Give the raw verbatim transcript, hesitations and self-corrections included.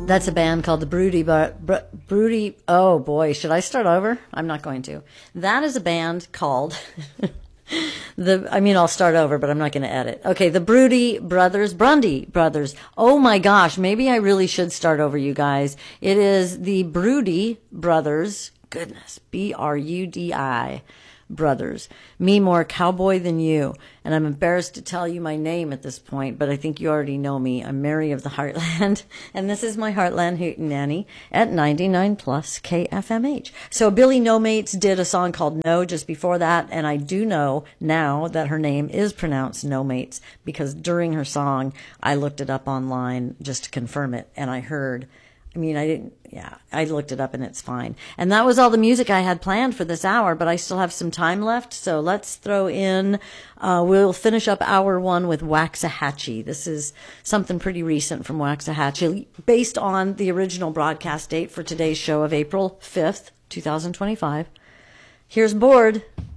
That's a band called the Broody, but Br- Broody. Oh boy, should I start over? I'm not going to. That is a band called the. I mean, I'll start over, but I'm not going to edit. Okay, the Broody Brothers, Brundy Brothers. Oh my gosh, maybe I really should start over, you guys. It is the Broody Brothers. Goodness, B R U D I. Brothers. Me more cowboy than you. And I'm embarrassed to tell you my name at this point, but I think you already know me. I'm Mary of the Heartland, and this is my Heartland Hootenanny at ninety-nine plus K F M H. So Billy No Mates did a song called No just before that, and I do know now that her name is pronounced No Mates, because during her song, I looked it up online just to confirm it, and I heard I mean, I didn't, yeah, I looked it up and it's fine. And that was all the music I had planned for this hour, but I still have some time left. So let's throw in, uh, we'll finish up hour one with Waxahachie. This is something pretty recent from Waxahachie, based on the original broadcast date for today's show of April fifth, twenty twenty-five. Here's Bored.